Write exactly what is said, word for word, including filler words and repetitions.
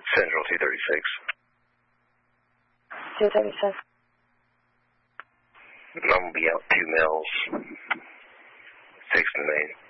Central two thirty-six. two thirty-six. I'm going to be out two miles. six and eight.